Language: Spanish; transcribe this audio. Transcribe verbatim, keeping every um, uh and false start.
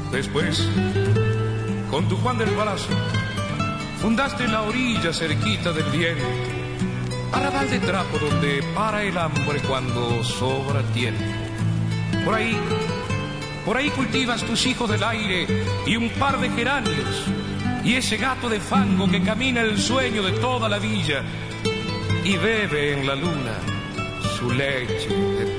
Después, con tu Juan del Palacio, fundaste en la orilla cerquita del viento, arrabal de trapo donde para el hambre cuando sobra tiempo. Por ahí, por ahí cultivas tus hijos del aire y un par de geranios, y ese gato de fango que camina el sueño de toda la villa y bebe en la luna su leche de